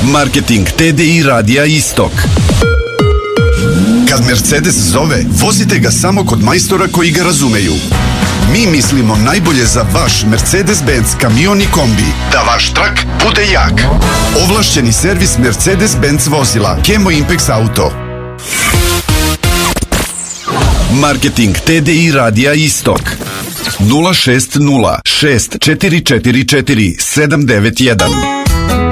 Marketing TDI Radija Istok. Kad Mercedes zove, vozite ga samo kod majstora koji ga razumeju. Mi mislimo najbolje za vaš Mercedes-Benz kamion i kombi, da vaš trak bude jak. Ovlašćeni servis Mercedes-Benz vozila Kemo Impex Auto. Marketing TDI Radija Istok 060 6444 791.